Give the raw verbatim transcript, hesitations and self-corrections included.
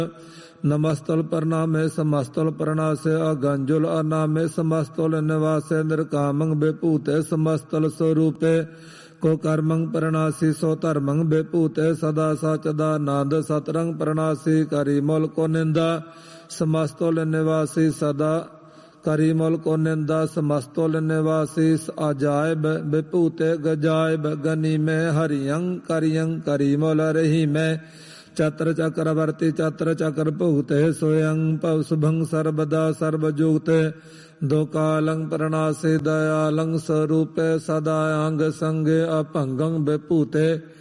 नमस्तुल प्रणामे समस्तुल प्रणासे अगंजुल अनामे समस्तुल निवासे निर्कामं विभूते समस्तुल स्वरूपे को कर्मं प्रणासी सो धर्मं विभूते सदा सचदा नाद सतरंग प्रणासी करिमल को निंदा समस्तुल निवासी सदा करिमल को निंदा समस्तुल निवासी अजायब विभूते गजायब गनी में हरियं करियं करिमल रही में चत्र चक्रवर्ती चत्र चक्र भूते स्वयं पव शुभं सर्वदा सर्वजुगते दो कालं प्रणासे दयालं स्वरूपे सदायांग संगे अपंगं विभूते